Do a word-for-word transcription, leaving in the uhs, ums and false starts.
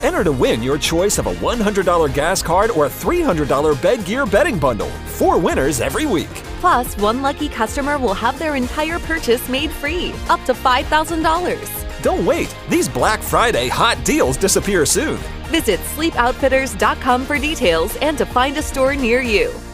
Enter to win your choice of a one hundred dollar gas card or a three hundred dollar bed gear bedding bundle. Four winners every week. Plus, one lucky customer will have their entire purchase made free, up to five thousand dollars. Don't wait. These Black Friday hot deals disappear soon. Visit sleep outfitters dot com for details and to find a store near you.